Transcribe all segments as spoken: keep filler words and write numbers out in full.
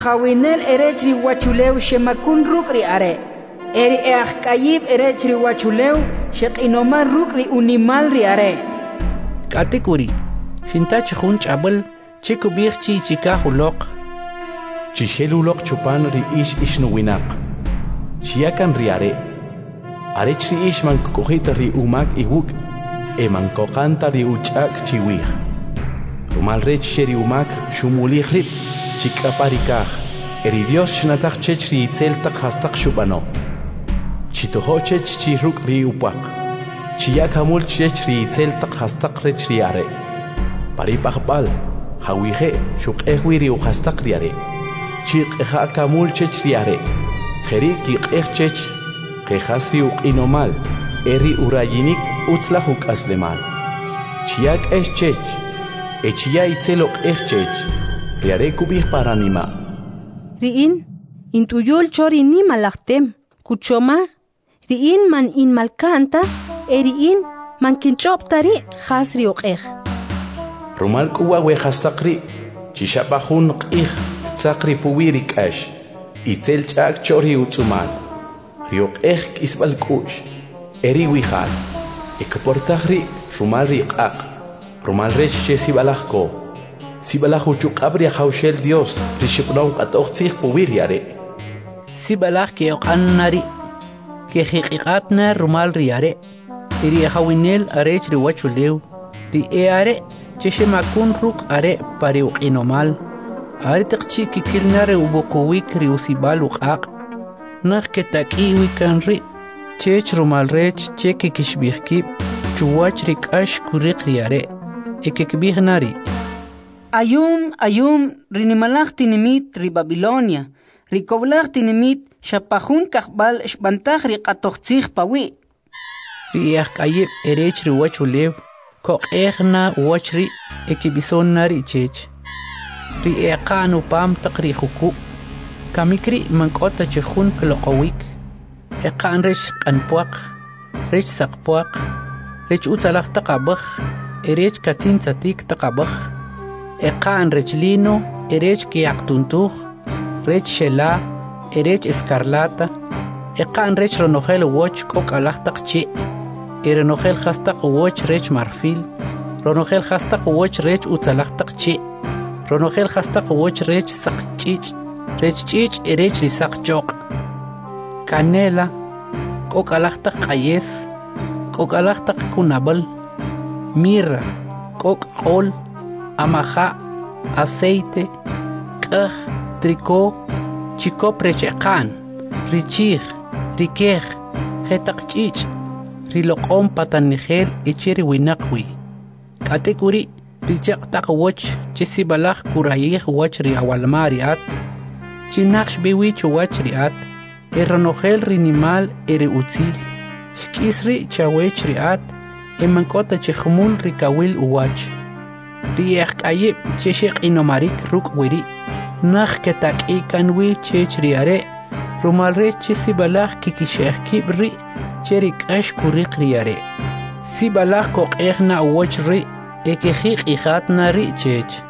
Khawinel erechri wachulew shemakun rukri are. Eri eachkayib erechri wachulew sheqinoman rukri unimal ri are. Katekuri, shintach hunch abel, chikubirchi chikahulok. Chishelulok chupan ri ish ishnuwinak. Chiakan ri are. Arechri ish man kokita ri umak iwuk. Eman kokanta ri uchak chiwih. Rumal rech sheri umak shumuli hrib. Chikaparikaj. Eri Dios shnatach chech ri itzeltak hastak shubano. Chitoho chech chiruk ri upak. Chiakamul chech ri itzeltak hastak rech ri are. Paripakbal. Hawije shuk ehwiri u hastak ri are. Chik eja kamul chech ri are. Jeri kik ej chech. Kejasri uk inomal. Eri urayinik utzlahuk aslemal. Chiak es chech. Echia itzelok ej chech. Riare kubih paranima. Riin, intuyul chori ni malaktem. Kuchoma, riin man in malkanta, eriin man kinchoptari hasri okej. Rumal kuwa we hastakri, chishapahun qih, tsakri puwirik ash. Itzel chak chori utsumal. Riok ej kisbal kush. Eri wihal. Ekportahri, rumal riqaq. Rumal resh chesibalahko. Sibalahu chukabri haushel Dios, rishipnau qatoqtsih puwiriare. Sibalah ke oqannari, ke hiqiqatna rumal riare. Iri hawinel arech riwachulew. Ri eare, cheshemakun ruk are pari uqinomal. Ari taqchi kikilnare ubuquwik ri usibal uqaq. Nah ke takiwi kanri, chech rumal rech cheke kishbihki, chuwach rikash kuriq riare. Ekekbih nari. Ayum, ayum, rinimalach tinimit ri Babilonia. Rikoblach tinimit shapahun kakbal shbantach ri qatoqtzih pawi. Ri ehkayib erech ri wachulew. Kok ehna wachri ekibison nari chech. Ri ehkanu pam takri huku. Kamikri mankota chehun kloqawik. Ehkan rech kanpuak. Rech sakpuak. Rech utzalach takabach. Erech katin tzatik takabach. Eqan rechlino, erech kiaktuntuj, rech shela, erech escarlata, eqan rech ronogel woch kok alachtak chi, erenogel hastak woch rech marfil, ronogel hastak woch rech utzalachtak chi, ronogel hastak woch rech sakchich, rech chich erech risak chok, canela, kok alachtak qayes, kok alachtak kunabal, mirra, kok qol, amaja, aceite, kaj, tricó, chico prechecan, richij, riquej, jetaqchich, riloqom patanigel ichiri winaqwi. Katekuri, richaq taqwoch, chisibalaj kurayij wach ri awalmariat, chinaqsh biwich wach riat, erronogel rinimal ere utzil, shkisri chawech riat, emankota chihmul rikawil uwach. Riek ayib cheshik inomarik ruk wiri. Nach ketak ikanwi chech riare. Rumalre chesibalach kikishek kibri. Cherik ash kurik riare. Sibalach kok ehna wachri. Ekehik ihatna ri chech.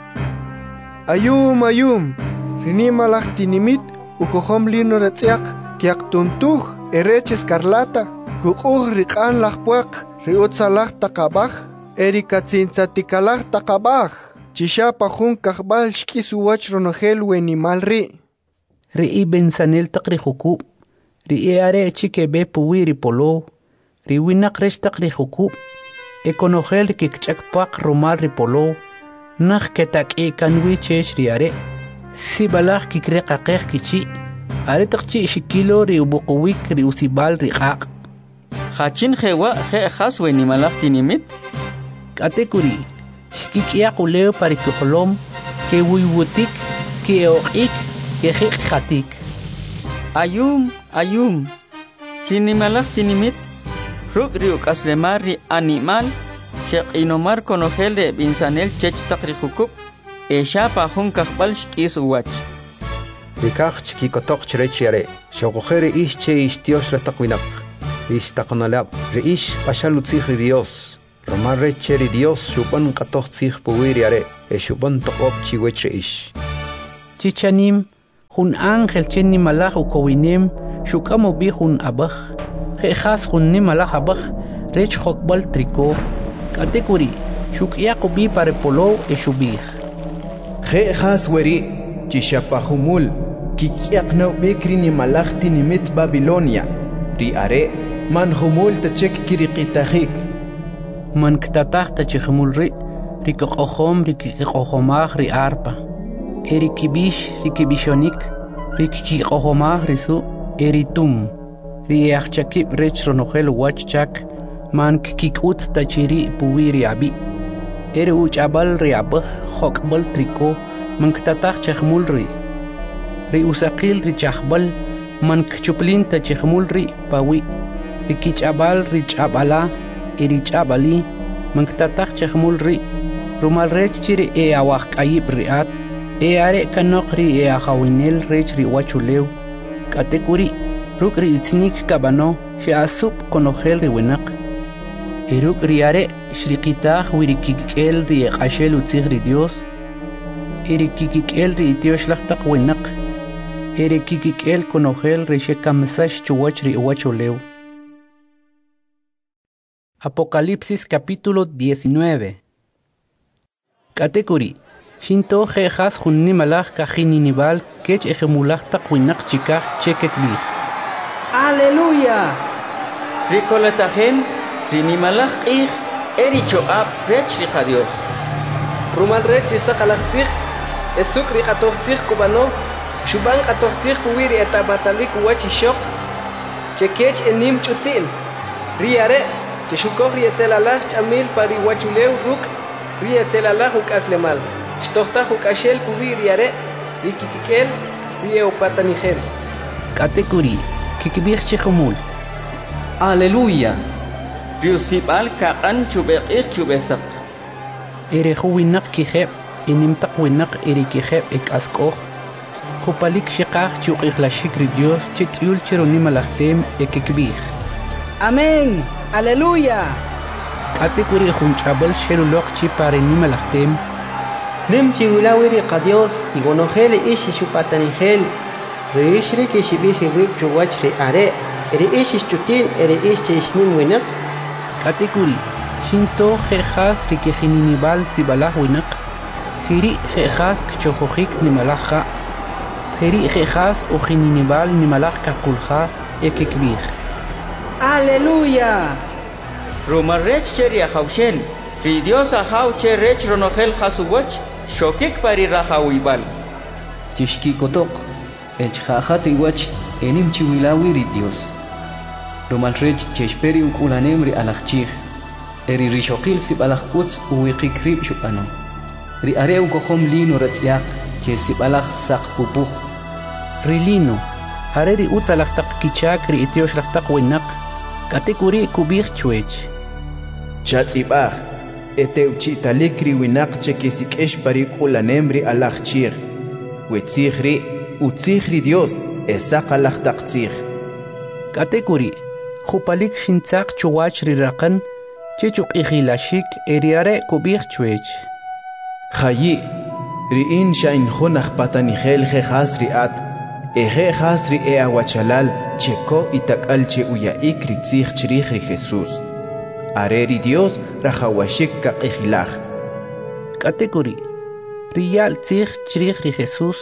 Ayum ayum. Rinimalach tinimit. Ukohom lino retziak. Kiak tuntuj. Erech escarlata. Kukuj rikan lachpuak. Riutzalach takabach. Erika tzintzatikalaj takabaj. Chishapahun kakbal shkisuwach ronogel wenimal ri. Ri i bensanel takri huku. Ri i are chike be puwiri polo. Ri winak resh takri huku. Ekonogel kikchak pak rumal ri polo. Nach ketak e kanwi chech ri are. Sibalach kikre kakech kichi. Are takchi shikilo ri ubukuwik ri usibal ri kak. Hachin jewa je has wenimalach tinimit. Katekuri, shkikia kuleo parikuholom, ke wiwutik, ke oqik, ke hikhatik. Ayum, ayum, rinimalach tinimit, ruk riuk aslemari animal, shek inomar konogel de binsanel chech takri hukuk, e shapa hun kakbal shkis uwach. Rikach chkikotok chrechiare, shokojere ish che ish tios retakwinap, ish takonalab, re ish pashalutzih Dios. Romar recheri Dios shupan katoch tzich puwiriare, e shupan tokop chiwech ish. Chichanim, Jun ángel chen ni malach u kowinem shukamo bi jun abach. Je khas jun ni malach abach rech hokbal triko. Katekuri shuk yakubi pare polo e shubih. Je khas weri chishapahumul kikiakna bekri ni malach tinimit Babilonia. Ri are man humul tachek kirikitahik. Man ktatach tachikmul ri rikokhom rikikokhomach ri arpa. Eri kibish rikibishonik rikikokhomach risu eritum. Ri achakip rech ronohel wachchak man kikut tachiri puwiri abi. Eri uchabal ri abach hokbal triko man ktatach chakmul ri. Ri usakil ri chakbal man kchuplin tachikmul ri pawi. Ri kichabal ri chabala eri chabali man ktatach chakmul ri. Rumal rech chiri e awak ayib riat. E are kanokri e ahawinel rech ri wachulew. Katekuri ruk ri itznik kabano she asup konohel ri winak. E ruk ri are shriqitah wiri kikikel ri eqashel utzig ri Dios. E ri kikikel ri itiosh lachtaq winak. E ri kikikel konohel ri she kamsash chuwach ri wachulew. Apocalipsis capítulo diecinueve. Katekuri Shinto jejas junni malach kajininival kech ejemulach taqwinak chikaj chekek bih. Aleluya. Ricolatajem rinimalach ij ericho ab rech rica Dios. Rumal rech isakalachtzig esuk riqatochtzig kubano shuban qatochtzig puwiri etabatalik wachishok chekech enim chutin riare cheshukoj rietzelalach chamil pari wachulew ruk rietzelalach ukaslemal. Shtochtah ukashel puwiri are rikikikel rieopatanigel. Katekuri kikibih chejumul. Aleluya. Riusibal kaqan chubeqih chubesak. Ere huwinak kijeb inimtak winak ere kijeb ek askoh. Jupalik shiqaj chuqih la shikri Dios chityul chironimalachtem ekikbih. Amén. Aleluya. Katekuri junchabal shelulok chi parenimalachtem. Nemchi wilawiri qadios igonojel ishi shupatanigel reishri ke shibihi wib chuwachri are eri ishi chutin eri ishi ishnim winak. Katekuri Shinto jejas rikejininival sibalah winak. Hiri jejas kchojohik nimalaja. Hiri jejas ujininival nimalaj kakulja ekikbih. Aleluya. Rumarech cheri ahaushel. Fri Dios ahau che rech ronogel hasuwach. Shokik pari rahawibal. Tishki kotok echjajat iwach enim chiwilawiri Dios. Romal rech chesperi ukulanemri alachchig. Eri rishokil sibalach utz uwiqikrib shupano. Ri areu kohom lino ratziak che sibalach sak pupuj. Rilino are ri utz alachtaq kichak ri itiosh lachtaq winak. Katekuri kubih chuech. Chatzibaj eteuchitalikri winak chekisikesh parikulanemri alachchig. Wetzigri utzigri Dios esaqalachtaqtzig. Katekuri jupalik shintzaq chuwach ri raqan chechuk ighilashik eriare kubih chuech. Khayi riin shain khunach patanigel jejas riat ejejas ri eawachalal cheko itakal che uyaik ritzig chrig ri Jesús. Areri Dios rajawashik ka ighilaj. Katekuri riyal tzig chrig ri Jesús.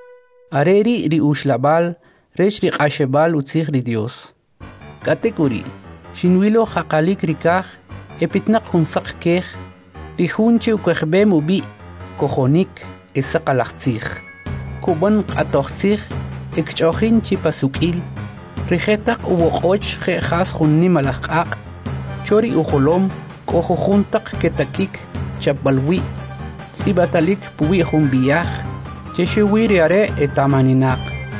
Areri ri ushlabal rech ri qashebal utzig ri Dios. Katekuri shinwilo haqalik rikaj epitnaq hunsak kej ri hunche ukwejbem ubi kojonik esaqalachtzig. Kuban qatochtzig ekchojin chipasukil rijetaq uwoqoch jejas junni malajqaq chori ujolom kojojuntaq ketakik chabalwi sibatalik puwi jumbiyaj cheshiwiri are etamaninaq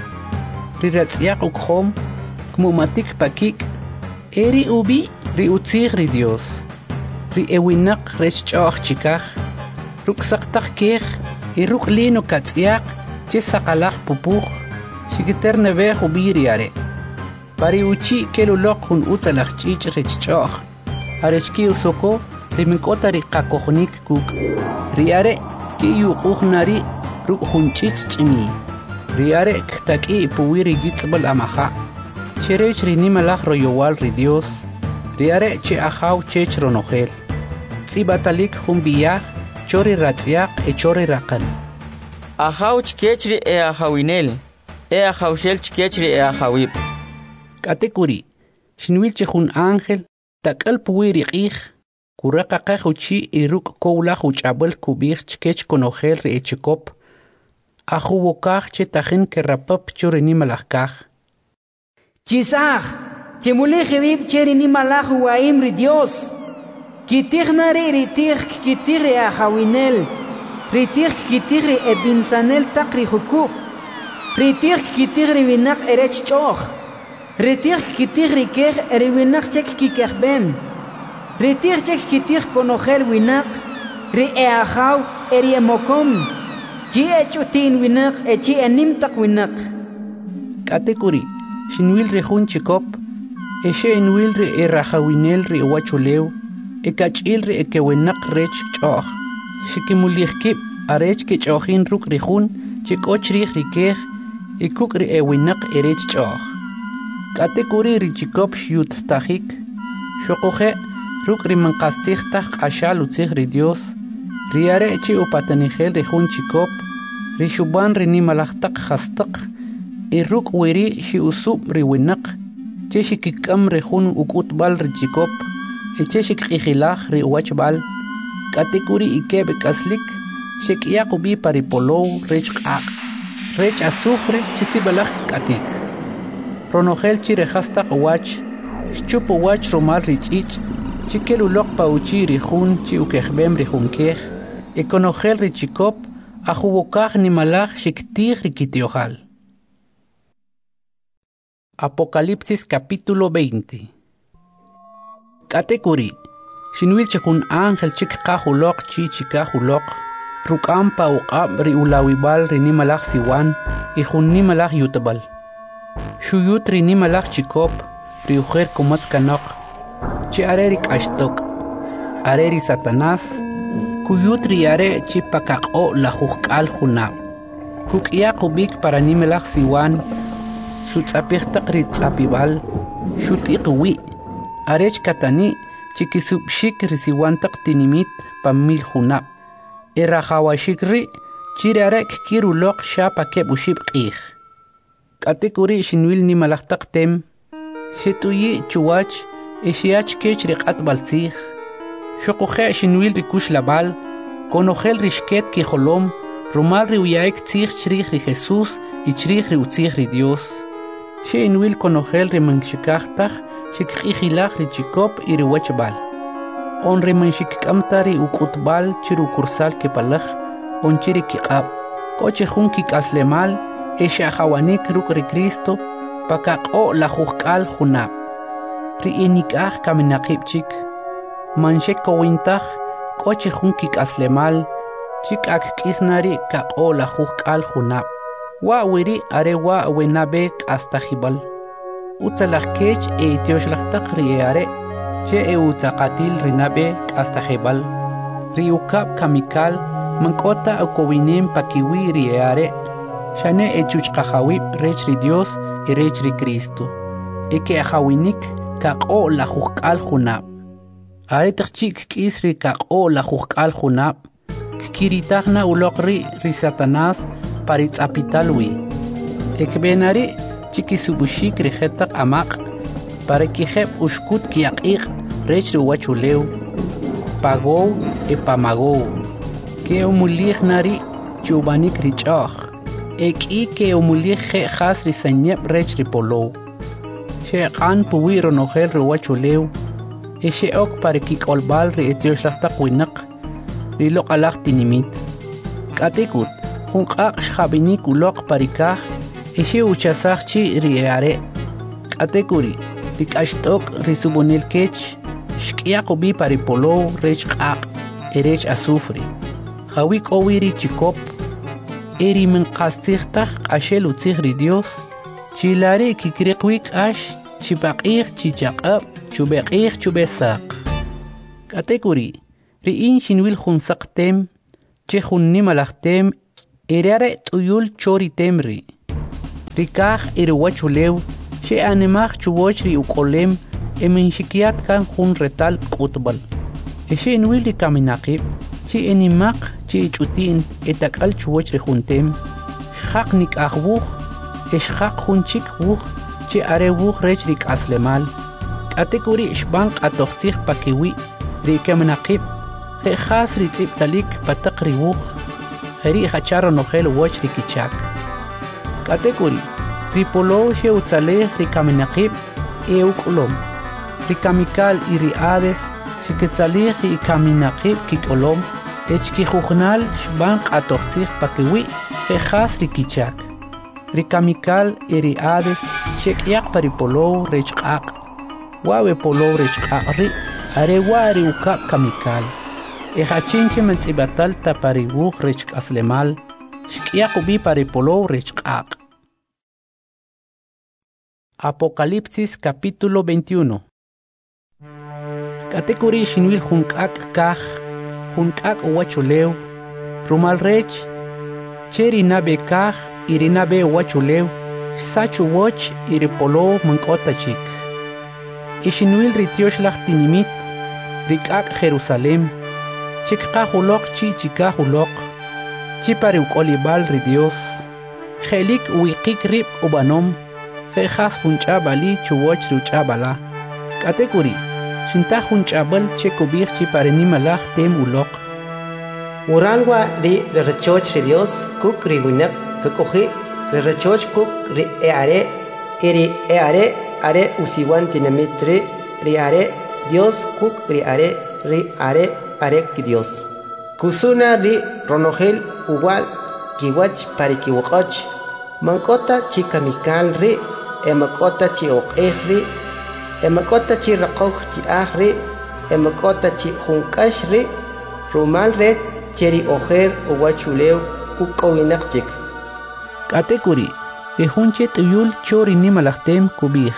riratziaq ukhom kmumatik pakik eri ubi ri utzig ri Dios ri ewinaq rechchoj chikaj ruksaqtaq kej iruk lino katziaq chesaqalaj pupuj shikiterne vej ubiri are pari uchi kelulok hun utzalaj chich rechchoj arechki usoko riminkota ri qakojonik kuk ri are ki yuquj nari ruk hun chich ch'imi riare ktaki puwiri gitzbal amaha cherech rini malach royowal ri Dios riare che ahaw chech ronogel tsibatalik humbiyah chori ratsiaq e chori raqan ahaw chkechri e ahawinel e ahawshel chkechri e ahawib katekuri shinwil chehun ángel takal puwiri qih kuraqa qahuchi iruk kowla huchabel kubih chkech konogel ri echikop ahuwokaj che tajin que rapap chorini malakaj chisaj chemule jebib cherini malaj waim ri Dios kitignari ritig kitigri ahawinel ritig kitigri ebinsanel takri hukub ritig kitigri winak erech choj ritig kitigri kej eriwinak chek kikejben ritig chek kitig konogel winak ri eahaw eri emokom chi echutin winak e chi enimtak winak katekuri shinwil ri hun chikop e she enwil ri e rahawinel ri wachulew e kachil ri e kewinak rech choj shikimulihkib arech ke chojin ruk ri hun chikoch ri rikej e kuk ri e winak erech choj katekuri ri chikop shiyut tajik shokoje ruk ri manqastij taj qashal utzij ri Dios riare chi upatanigel ri hun chikop ri shuban ri nimalajtaq khastaq e ruk wiri shi usub ri winaq che shikikam ri hun ukutbal ri chikop e che shikqijilaj ri wachbal katekuri ikeb kaslik shikyaqbi paripolow rech qaq rech azufre chi sibalaj katik ronogel chi ri khastaq wach chupo wach romal ri chich chikelu loq pauchi ri hun chi ukejbem ri hunkej ekonogel ri chikop ahuwokaj ni malaj shiktig ri kitiojal. Apocalipsis capítulo veinte. Katekuri shinwil chikun ángel chik qahulok chi chikahulok rukam pa uqab ri ulawibal ri ni malaj siwan y hun ni malaj yutbal shuyut ri ni malaj chikop ri ujer komatz kanok chi areri kashtok areri Satanás kuyutri are chipakaqo la jukal junab kukia kubik para nimelaj siwan shutzapirtaq ritzapibal shutiqwi arech katani chikisubshik risiwantaq tinimit pamil junab erajawashikri chirarek kiruloq shapa kebushib qih katekuri shinwil nimalajtaq tem shetuyi chuwach eshiach kech riqat baltzij shoqoje shinwil rikush labal konogel rishket ki jolom rumal ri uyaik tzij chrij ri Jesús y chrij ri utzij ri Dios shinwil konogel ri manshikajtaj shikqijilaj ri chikop y ri wachbal on ri manshikkamtari ukutbal chiru kursal ke palaj on chiri kiqab koche jun kikaslemal esha hawanik ruk ri Cristo pakaqo la jukal junab ri inikaj kaminaqib manshek kowintaj koche junkik aslemal chik ak kisnari kaqo la jukal junab wa wiri are wa wenabe hasta jibal utzalaj kech e teoshlajtaq ri are che e utzaqatil rinabe hasta jibal ri ukab kamikal mankota akowinem pakiwi ri are shane e chuchqajawib rech ri Dios y rech ri Cristo e ke ajawinik kaqo la jukal junab Aretaq chik kisri kaqo la jukal junab kiritagna uloqri ri Satanás paritzapitalwi ekbenari chikisubushik ri jetaq amaq para kijeb ushkut kiaqiq rech ri wachulew pagow e pamagow ke umulij nari chubanik ri ch'oj eki ke umulij je khas ri sanyeb rech ri polow sheqan puwi ronogel ri wachulew Eshe ok para kikolbal ri etioslajtaq winaq ri loqalaj tinimit katekut junqaq xjabinik uloq parikaj eshe uchasaj chi ri are katekuri ri k'axt'ok ri subonel kech xk'iyaqobi paripolow rech q'aq erech azufre jawi k'owi ri chikop eri minqastijtaj q'axel utzij ri Dios chilari kikriqwi k'ax chipaq'ij chichaq'ab chubeq'ij chubesaq katekuri ri in shinwil junsaq tem che jun nimalaj tem erare t'uyul chori temri rikaj iriwachulew she animaj chuwoch ri ukolem eminxikiat kan jun retal qutbal eshe inwil ri kaminaqib chi inimaq chi ichutin etakal chuwoch ri juntem xaq nikaj wuj exxaq jun chik wuj chi are wuj rech ri k'aslemal k'atekuri ixban q'atojtzij pakiwi ri kaminaqib jejas ri tz'ibtalik pataq ri wuj ri jachar nojel woch ri kichak k'atekuri ri polow xe utzalej ri kaminaqib e ukulom ri kamikal y ri ades xiketzalij ri kaminaqib kik'olom ech kijujnal xban q'atojtzij pakiwi jejas ri kichak ri kamikal y ri ades xek'yaq pa ri polow rech q'aq wawe polow rech q'aq ri are wa ri ukab kamikal ejachinche mentz'ibatal ta pa ri wuj rech k'aslemal xk'yaq ubi pa ri polow rech q'aq. Apocalipsis capítulo veintiuno. Katekuri xinwil junk'ak kaj, junk'ak uwachulew, rumal rech, cheri nabe kaj, iri nabe uwachulew, sachu woch iri polow mank'ota chik. Ixinwil ritiosh laj tinimit, rik'ak Jerusalem, chikqa hulok chi chika hulok, chipari ukolibal ri Dios, jelik uwiqik rib ubanom, jejas junch'abali chuwoch ruch'abala. Katekuri, shinta junch'abal che kubij chipari nimalaj tem ulok. Uralwa ri rechoch ri Dios kuk ri winak kukuji ri rechoch kuk ri eare iri eare are usiwan tinamitri ri are Dios kuk ri are ri are are ki Dios. Kusuna ri ronogel uwal kiwach pari kiwaqach mankota chikamikal ri emakota chi oqej ri emakota chi raqoj chi aj ri emakota chi junkash ri rumal re cheri ojer uwachulew ukowinaq chik. Katekuri ri junche tuyul chori nimalajtem kubij.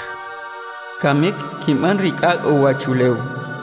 Kamik kiman rik'ak uwachulew.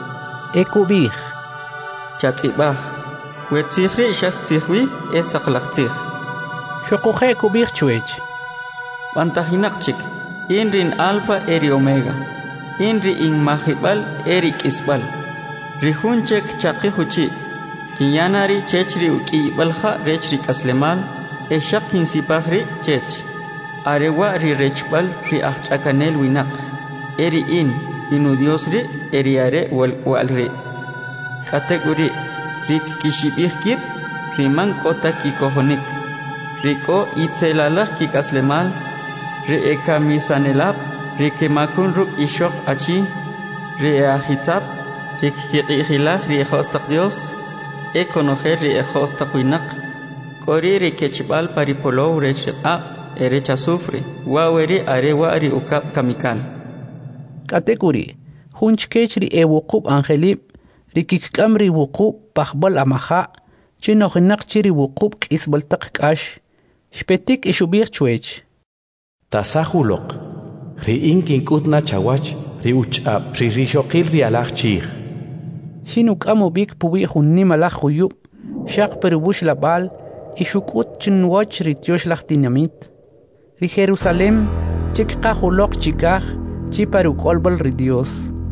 E kubij. Chatzibaj. Wetzihri shastzihwi e saqlaqtzih. Shoquje kubij chuech. Bantajinak chik. Inrin alfa eri omega. Inri in mahibal eri kisbal. Rihunchek chaqihuchi. Kinyanari chechri uki balha rechri kaslemal. E shakin sipahri chech. Arewa ri rechbal ri achchakanel winak. Eri in inu diosri eri are wal walri. Kategori rik kishibihkib riman kota kikohonik. Riko itzelalaj kikaslemal. Re ekamisanelab, re kemakun ruk ishok achi, re ahitab, re kikihilaj re ejostak Dios, e conocer re ejostak winak, kori re kechibal paripolow re cheba, e re chasufre, waweri are wari ukap kamikal. Katekuri, hunchkech ri e wukub angelib, ri kikam ri wukub pahbal amaha, chinohinak chiri wukub kisbaltak kash, shpetik ishubir chuech. Tasahulok, ri inkin kutna chawach, ri uchab, ri rishokil ri alach chich. Shinuk amo bik puwi hunni malach huyub, shak peribush labal, ishukut chinwach ri tiosh lach dinamit. Ri Jerusalem, chikka hulok chikach, chiparuk olbal ri Dios.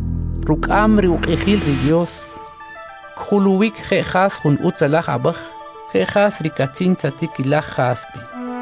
Rukam ri ukejil ri Dios. Khuluwik jejas hun utzalach abach, jejas ri katzin tzatik ilach jaspi.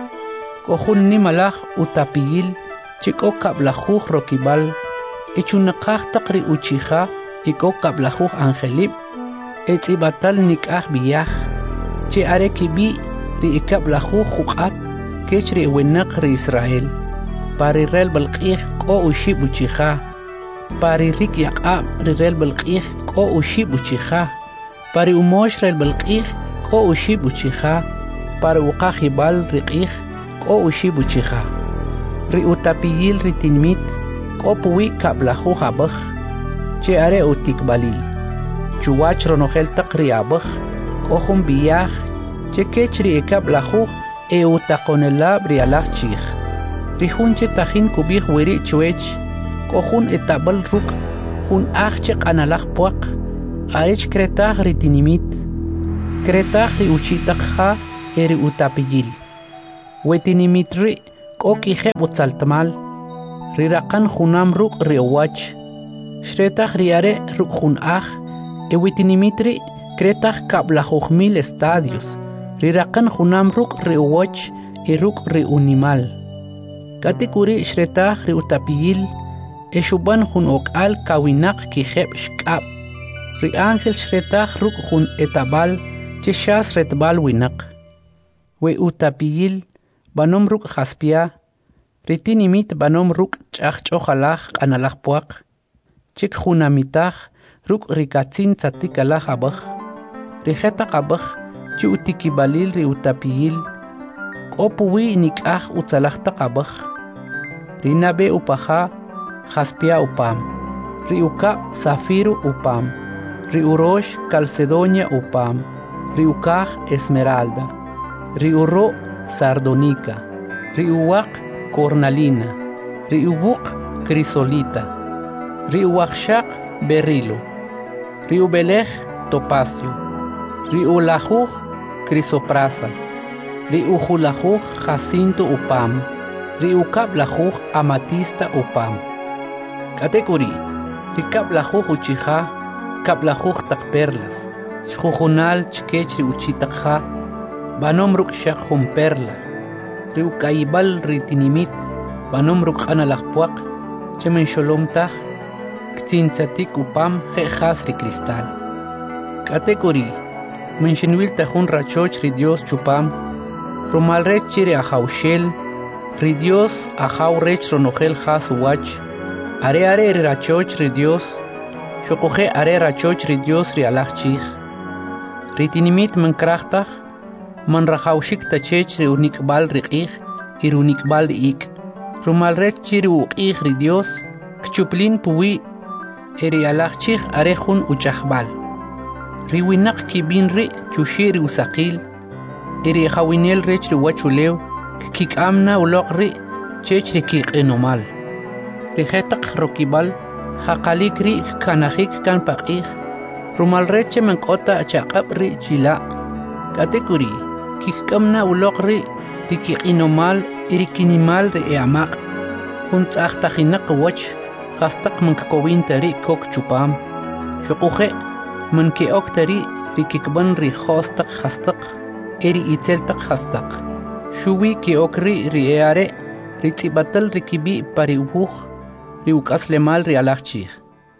Kohun ni malach utapiyil, chiko kablajuj rokibal, echunakaj takri uchija, iko kablajuj angelib, etzibatal nikaj biyaj, che arekibi ri ikablajuj juqat, kech ri wenak ri Israel, pari rel balqij ko ushib uchija, pari rik yaqab ri rel balqij ko ushib uchija, pari umosh rel balqij ko ushib uchija, pari uqajibal riqij, ko ushibu chija. Ri utapiyil ri tinmit, ko puwi kablaju habaj, che are utikbalil. Chuwach ronogel takri abaj, ko hum biyaj, che kech ri ekablahu e utakonelab ri alaj chij. Ri hunche tajin kubij wiri chuech, ko hun etabal ruk, hun ajche kanalaj puak, arech kretaj ri tinimit, kretaj ri uchitakja e ri utapiyil. Wetinimitri k'oki jeb utzaltmal riraqan junam ruk riowach shretaj riare ruk jun aj ewitinimitri kretaj kablajuj mil estadios riraqan junam ruk riowach y ruk riunimal katikuri shretaj riutapiyil eshuban jun ok'al kawinaq kijeb shk'ab ri ángel shretaj ruk jun etabal chishas retbal winaq we utapiyil banom ruk jaspia ritinimit banom ruk ch'aj ch'ojalaj q'analaj puaq chik junamitaj ruk rikatzin tzatik alaj abaj rijetaq abaj chi utikibalil ri utapiyil k'o puwi nik'aj utzalajtaq abaj rinabe upaja jaspia upam ri uka zafiro upam ri urosh calcedonia upam ri ukaj esmeralda ri uro sardonica ri uwaq cornalina ri ubuq crisolita ri uwaqshaq berilo ri ubelej topacio ri ulajuj crisoprasa ri ujulajuj jacinto upam ri ukablajuj amatista upam katekuri ri kablajuj uchija kablajuj tak perlas xjujunal chkech ri uchitaqja banom ruk shaq jun perla ri ukaibal ri tinimit banom ruk q'analaj puaq chemen xolomtaj ktzintzatik upam je'jas ri cristal katekuri menxinwil tajun rachoch ri Dios chupam rumal rech chi ri ajawxel ri Dios ajaw rech ronojel jas uwach are are ri rachoch ri Dios xoquje are rachoch ri Dios ri alaj chij ri tinimit menkrajtaj man rajawxik tachech ri unikbal ri q'ij y ri unikbal ri ik rumal rech chi ri uq'ij ri Dios kchuplin puwi eri alaj chij are jun uchajbal ri winaq kibin ri chuxi ri usaqil eri jawinel rech ri wachulew kik'amna uloq ri chech ri kiq'inomal ri jetaq rokibal jaqalik ri kanajik kan paq'ij rumal rech menk'ota chaq'ab ri chila katekuri kik'amna uloq ri ri kiq'inomal y ri kinimal ri eamaq jun tz'ajtajinaq wach jastaq mankakowin tari kok chupam xoquje manke'ok tari ri kikban ri jostaq jastaq eri itzeltaq jastaq xuwi ke'ok ri ri eare ri tz'ibatal ri kibi pari ubuj ri uk'aslemal ri alaj chij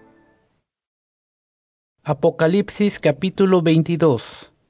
Apocalipsis capítulo veintidós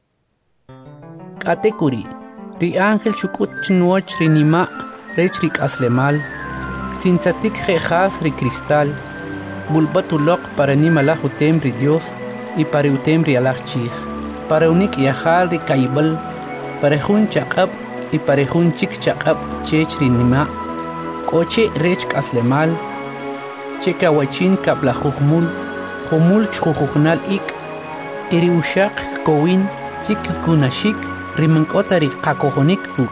katekuri ri ángel xuk'ut chinwoch ri nima' rech ri k'aslemal ktzintzatik je'jas ri cristal bulbat uloq para nimalaj utem ri Dios y para utem ri alaj chij para unik yajal ri kaybal para jun chaq'ab y para jun chik chaq'ab chech ri nima' k'oche rech k'aslemal che kawachin kablajuj mul jumul chjujujnal ik y ri uxaq kowin chik kunashik ri mank'ota ri qakojonik uk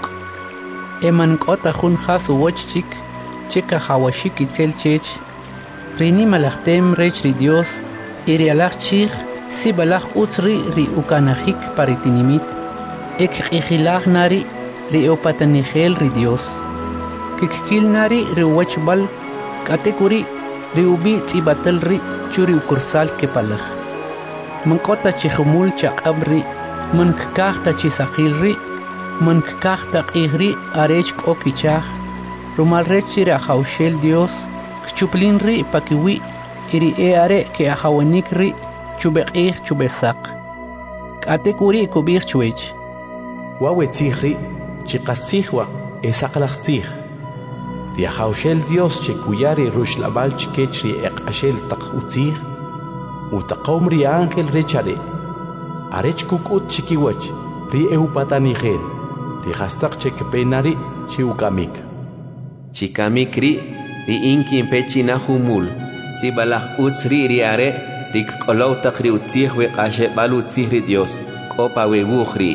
e mank'ota jun jas uwoch chik che kajawashik itzel chech ri nimalajtem rech ri Dios y ri alaj chij si balaj utz ri ri ukanajik pari tinimit ek q'ijilaj nari ri opatanijel ri Dios kikil nari ri uwachbal katekuri ri ubi tz'ibatal ri churi ukursal kepalaj mank'ota chijumul chaq'ab ri mankakajta chisaqil ri mankakajta q'ij ri arech k'o kichaj rumal rech chi ri ajawxel Dios kchuplin ri pakiwi y ri e are ke ajawanik ri chubeq'ij chubesaq k'atekuri kub'ij chwech wawe tzij ri chiqastzijwa esaqlaj tzij ri ajawxel Dios che kuya ri ruxlab'al chikech ri eq'axel taq utzij utaqom ri ángel rech are arech kuk'ut chikiwach ri eupatanijel ri jastaq che kepenari chi ukamik chikamik ri ri inkin pechina humul si balaj utz ri ri are ri k'olow taq ri utzij we q'axeb'al utzij ri Dios k'opa webuj ri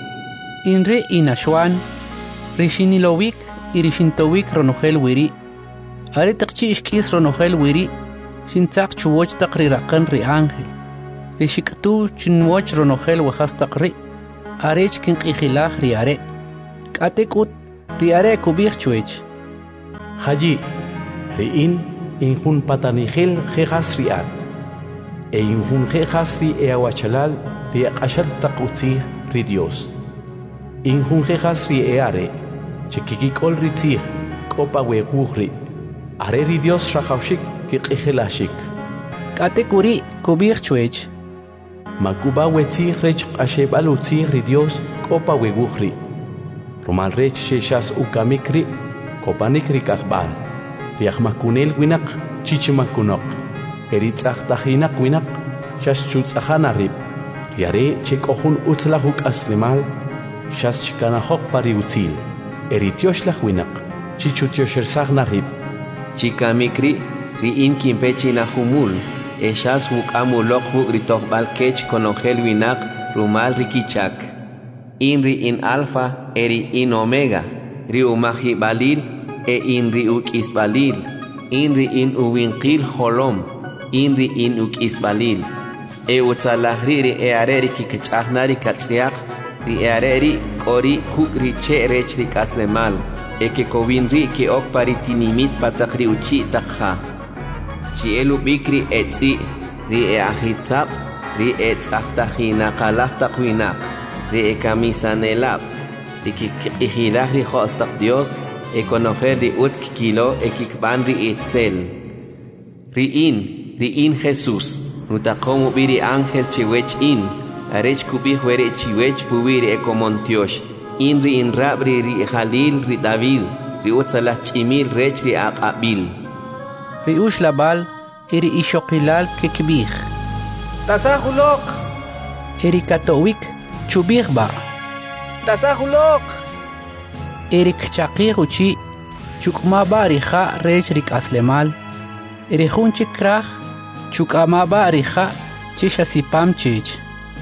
inri inaxwan ri xinilowik y ri xintowik ronojel wiri are taq chi ixk'is ronojel wiri xintzaq chuwoch taq ri raqan ri ángel ri xik'tu chinwoch ronojel wejas taq ri arech kinq'ijilaj ri are k'atek'ut ri are kub'ij chwech Hayi, riin injun patanigel jejas riat. E injun jejas ri eawachalal ri akashal takutzi ri Dios. Injun jejas ri eare, chikikikol ri tzih, kopa wegugri. Are ri Dios rajawshik kikijelashik. Kate kuri kubir chuech. Makuba wetzih rech ashebal utzih ri Dios kopa wegugri. Romal rech sheshas ukamikri, kopanikri kakbal. Riachmakunel winak chichimakunok. Eritzach tahinak winak shas chutzahana rib. Riare chek ohun utzlahuk aslimal shas chikanahok pari utzil. Eritioshlah winak chichutioshelsagna rib. Chikamikri riin kimpechi na humul. Eshas wukamulok wuk ritoh balkech konogel winak rumal rikichak. Inri in alfa eri in omega. Ri umahi balil e inri uk isbalil. Inri in uwinkil holom. Inri in uk isbalil. E utzalahri ri e areri kikachaknari katsiak. Ri e areri kori kuk ri che rech ri kaslemal. E ke kovin ri ke ok paritinimit patakri uchi takha. Chielu bikri etzi, ri e ahitzap, ri e tzahtajina kalahtakwina, ri e kamisanelap, ri kikihilaj ri hostak Dios, e conocer ri utzkikilo e kikban ri itzel. Ri in, ri in Jesús, nutakomu biri ángel chiwech in, arech kubih were chiwech pubiri e komontiosh, in ri in rabri ri Jalil ri David, ri utzalah chimil rech ri aqabil. Riush labal eri ishokilal kekbih. Tasahulok. Eri katowik chubih ba. Tasahulok. Eri kchakir uchi chukma ba riha rech rik aslemal. Eri hunchik krach chukama ba riha chishasipam chich.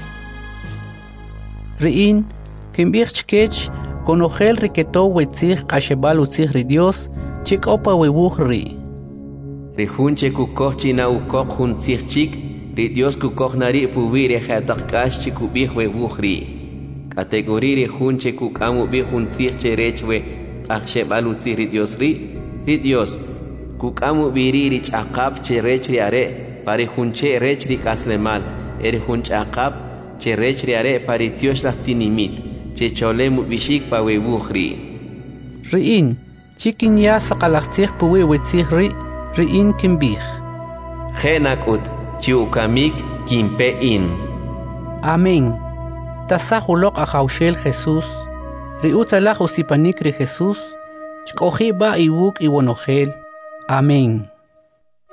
Riin kimbih chkech konogel riketo wetzih kashebal utzih ri Dios chik opa webuh ri. Ri hunche kukoh china ukok hun chik, ri Dios kukoh nari pubiri khatakash chikubih we buhri. Kategori ri hunche kukamu bi hun che rechwe akshe balutzi ri Dios ri, ri Dios kukamu biri ri chakap che rechri are, pari hunche rechri kaslemal, eri hunch akap che rechri are pari Dios lahtinimit, che cholemu bishik pa we buhri. Riin, chikin ya sakalachtzih puwe wetzih ri, Riin kimbih. Genakut chiukamik kimpe in. Amén. Tasahulok ajaushel Jesús. Riut salah usipanik ri Jesús. Chkoji ba iwuk iwonogel. Amén.